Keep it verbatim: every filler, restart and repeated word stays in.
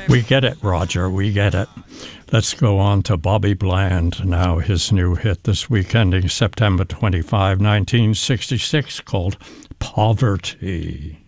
We get it, Roger. We get it. Let's go on to Bobby Bland now. His new hit this week, ending September twenty-fifth, nineteen sixty-six, called Poverty.